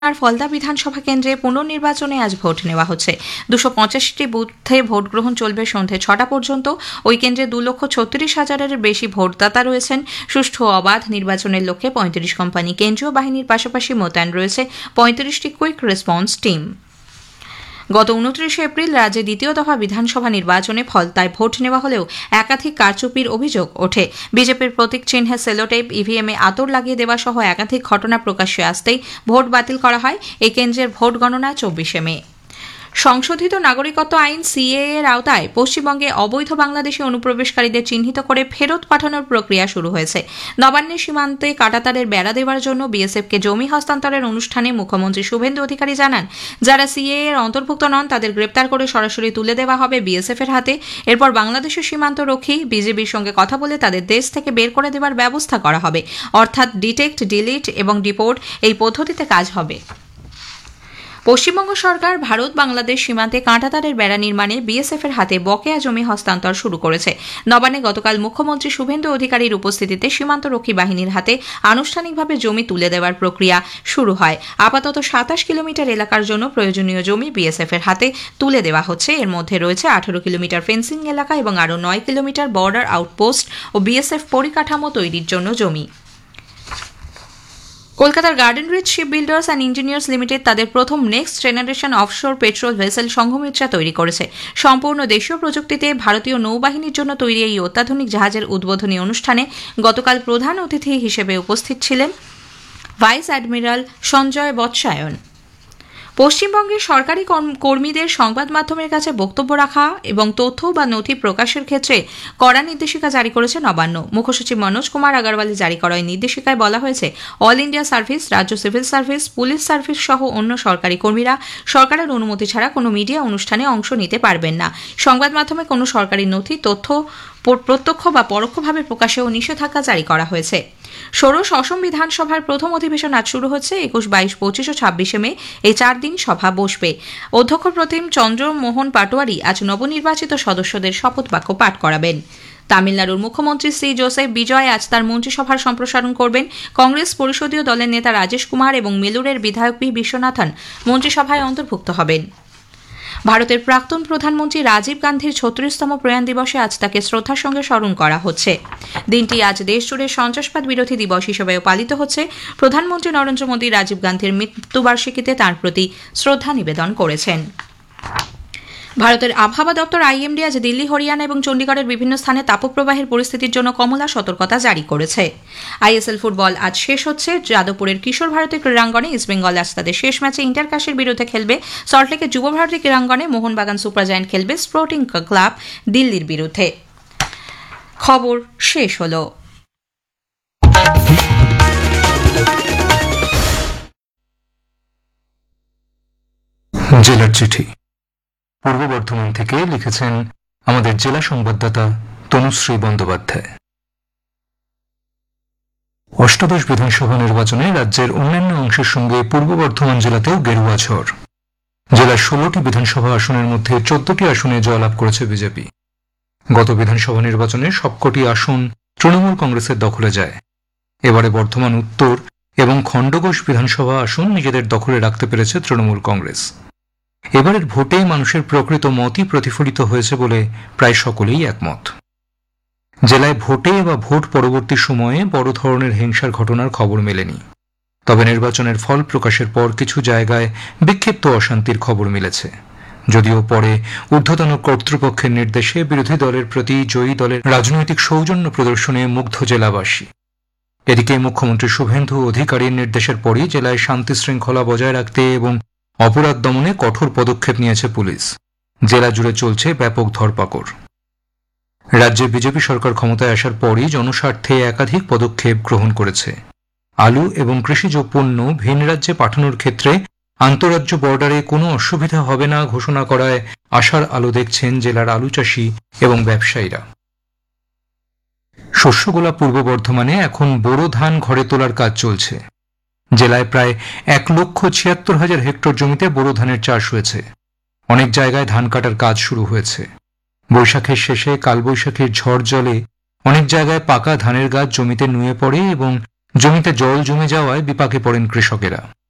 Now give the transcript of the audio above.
আর ফলদা বিধানসভা কেন্দ্রে পুনর্নির্বাচনে আজ ভোট নেওয়া হচ্ছে। 285টি বুথে ভোট গ্রহণ চলবে সন্ধে 6টা পর্যন্ত। ওই কেন্দ্রে 2,36,000-এর বেশি ভোটদাতা রয়েছেন। সুষ্ঠু অবাধ নির্বাচনের লক্ষ্যে 35 কোম্পানি কেন্দ্রীয় বাহিনীর পাশাপাশি মোতায়েন রয়েছে 35টি কুইক রেসপন্স টিম। গত 29 এপ্রিল রাজ্যে দ্বিতীয় দফা বিধানসভা নির্বাচনে ফলতায় ভোট নেওয়া হলেও একাধিক কারচুপির অভিযোগ ওঠে। বিজেপির প্রতীক চিহ্নে সেলোটেপ, ইভিএমে আতর লাগিয়ে দেওয়া সহ একাধিক ঘটনা প্রকাশ্যে আসতেই ভোট বাতিল করা হয়। এই কেন্দ্রের ভোট গণনা 24 মে। সংশোধিত নাগরিকত্ব আইন সিএএ এর আওতায় পশ্চিমবঙ্গে অবৈধ বাংলাদেশি অনুপ্রবেশকারীদের চিহ্নিত করে ফেরত পাঠানোর প্রক্রিয়া শুরু হয়েছে। নবান্নের সীমান্তে কাঁটাতারের বেড়া দেওয়ার জন্য বিএসএফকে জমি হস্তান্তরের অনুষ্ঠানে মুখ্যমন্ত্রী শুভেন্দু অধিকারী জানান, যারা সিএএ এর অন্তর্ভুক্ত নন তাদের গ্রেপ্তার করে সরাসরি তুলে দেওয়া হবে বিএসএফ এর হাতে। এরপর বাংলাদেশের সীমান্তরক্ষী বিজিবির সঙ্গে কথা বলে তাদের দেশ থেকে বের করে দেওয়ার ব্যবস্থা করা হবে। অর্থাৎ ডিটেক্ট, ডিলিট এবং ডিপোর্ট এই পদ্ধতিতে কাজ হবে। পশ্চিমবঙ্গ সরকার ভারত বাংলাদেশ সীমান্তে কাঁটাতারের বেড়া নির্মাণে বিএসএফ এর হাতে বকেয়া জমি হস্তান্তর শুরু করেছে। নবান্নে গতকাল মুখ্যমন্ত্রী শুভেন্দু অধিকারীর উপস্থিতিতে সীমান্তরক্ষী বাহিনীর হাতে আনুষ্ঠানিকভাবে জমি তুলে দেওয়ার প্রক্রিয়া শুরু হয়। আপাতত 27 কিলোমিটার এলাকার জন্য প্রয়োজনীয় জমি বিএসএফ এর হাতে তুলে দেওয়া হচ্ছে। এর মধ্যে রয়েছে 18 কিলোমিটার ফেন্সিং এলাকা এবং আরও 9 কিলোমিটার বর্ডার আউটপোস্ট ও বিএসএফ পরিকাঠামো তৈরির জন্য জমি। কলকাতার garden reach ship builders and engineers limited তাদের প্রথম next generation offshore petrol vessel সংঘমিত্রা তৈরি করেছে। সম্পূর্ণ দেশীয় প্রযুক্তিতে ভারতীয় নৌবাহিনীর জন্য তৈরি এই অত্যাধুনিক জাহাজের উদ্বোধনী অনুষ্ঠানে গতকাল প্রধান অতিথি হিসেবে উপস্থিত ছিলেন ভাইস অ্যাডমিরাল সঞ্জয় বৎসায়ন। পশ্চিমবঙ্গের সরকারি কর্মীদের সংবাদ মাধ্যমের কাছে বক্তব্য রাখা এবং তথ্য বা নথি প্রকাশের ক্ষেত্রে কড়া নির্দেশিকা জারি করেছে নবান্ন। মুখ্যসচিব মনোজ কুমার আগরওয়ালে জারি করা এই নির্দেশিকায় বলা হয়েছে, অল ইন্ডিয়া সার্ভিস, রাজ্য সিভিল সার্ভিস, পুলিশ সার্ভিস সহ অন্য সরকারি কর্মীরা সরকারের অনুমতি ছাড়া কোনো মিডিয়া অনুষ্ঠানে অংশ নিতে পারবেন না। সংবাদ মাধ্যমে কোনো সরকারি নথি, তথ্য প্রত্যক্ষ বা পরোক্ষভাবে প্রকাশেও নিষেধাজ্ঞা জারি করা হয়েছে। ষোড়শ অসম বিধানসভার প্রথম অধিবেশন আজ শুরু হচ্ছে। 21, 22, 25 ও 26 মে এই 4 দিন সভা বসবে। অধ্যক্ষ প্রতিম চন্দ্র মোহন পাটোয়ারি আজ নবনির্বাচিত সদস্যদের শপথ বাক্য পাঠ করাবেন। তামিলনাড়ুর মুখ্যমন্ত্রী শ্রী জোসেফ বিজয় আজ তার মন্ত্রিসভার সম্প্রসারণ করবেন। কংগ্রেস পরিষদীয় দলের নেতা রাজেশ কুমার এবং মেলুরের বিধায়ক পি বিশ্বনাথন মন্ত্রিসভায় অন্তর্ভুক্ত হবেন। ভারতের প্রাক্তন প্রধানমন্ত্রী রাজীব গান্ধীর 36তম প্রয়াণ দিবসে আজ তাকে শ্রদ্ধার সঙ্গে স্মরণ করা হচ্ছে। দিনটি আজ দেশজুড়ে সন্ত্রাসবাদ বিরোধী দিবস হিসেবেও পালিত হচ্ছে। প্রধানমন্ত্রী নরেন্দ্র মোদী রাজীব গান্ধীর মৃত্যুবার্ষিকীতে তাঁর প্রতি শ্রদ্ধা নিবেদন করেছেন। ভারতের আবহাওয়া দপ্তর আইএমডি আজ দিল্লি, হরিয়ানা এবং চণ্ডীগড়ের বিভিন্ন স্থানে তাপপ্রবাহের পরিস্থিতির জন্য কমলা সতর্কতা জারি করেছে। আইএসএল ফুটবল আজ শেষ হচ্ছে। যাদবপুরের কিশোর ভারতী ক্রীড়াঙ্গনে ইস্টবেঙ্গল আজ তাদের শেষ ম্যাচে ইন্টারকাশের বিরুদ্ধে খেলবে। সল্টলেকের যুব ভারতী ক্রীড়াঙ্গনে মোহনবাগান সুপার জায়ান্ট খেলবে স্পোর্টিং ক্লাব দিল্লির বিরুদ্ধে। খবর শেষ হল। জেলার চিঠি পূর্ব বর্ধমান থেকে লিখেছেন আমাদের জেলা সংবাদদাতা তনুশ্রী বন্দ্যোপাধ্যায়। অষ্টাদশ বিধানসভা নির্বাচনে রাজ্যের অন্যান্য অংশের সঙ্গে পূর্ব বর্ধমান জেলাতেও গেরুয়া ঝড়। জেলার 16টি বিধানসভা আসনের মধ্যে 14টি আসনে জয়লাভ করেছে বিজেপি। গত বিধানসভা নির্বাচনে সবকটি আসন তৃণমূল কংগ্রেসের দখলে যায়। এবারে বর্ধমান উত্তর এবং খণ্ডঘোষ বিধানসভা আসন নিজেদের দখলে রাখতে পেরেছে তৃণমূল কংগ্রেস। এবারের ভোটে মানুষের প্রকৃত মতই প্রতিফলিত হয়েছে বলে প্রায় সকলেই একমত। জেলায় ভোটে বা ভোট পরবর্তী সময়ে বড় ধরনের হিংসার ঘটনার খবর মেলেনি। তবে নির্বাচনের ফল প্রকাশের পর কিছু জায়গায় বিক্ষিপ্ত অশান্তির খবর মিলেছে। যদিও পরে ঊর্ধ্বতন কর্তৃপক্ষের নির্দেশে বিরোধী দলের প্রতি জয়ী দলের রাজনৈতিক সৌজন্য প্রদর্শনে মুগ্ধ জেলাবাসী। এদিকে মুখ্যমন্ত্রী শুভেন্দু অধিকারীর নির্দেশের পরই জেলায় শান্তি শৃঙ্খলা বজায় রাখতে এবং অপরাধ দমনে কঠোর পদক্ষেপ নিয়েছে পুলিশ। জেলা জুড়ে চলছে ব্যাপক ধরপাকড়। রাজ্যে বিজেপি সরকার ক্ষমতায় আসার পরই জনস্বার্থে একাধিক পদক্ষেপ গ্রহণ করেছে। আলু এবং কৃষিজ পণ্য ভিন রাজ্যে পাঠানোর ক্ষেত্রে আন্তঃরাজ্য বর্ডারে কোনো অসুবিধা হবে না ঘোষণা করায় আশার আলো দেখছেন জেলার আলু চাষি এবং ব্যবসায়ীরা। শস্যগোলা পূর্ব বর্ধমানে এখন বোরো ধান ঘরে তোলার কাজ চলছে। জেলায় প্রায় 1,76,000 হেক্টর জমিতে বোরো ধানের চাষ হয়েছে। অনেক জায়গায় ধান কাটার কাজ শুরু হয়েছে। বৈশাখের শেষে কালবৈশাখীর ঝড় জলে অনেক জায়গায় পাকা ধানের গাছ জমিতে নুয়ে পড়ে এবং জমিতে জল জমে যাওয়ায় বিপাকে পড়েন কৃষকেরা।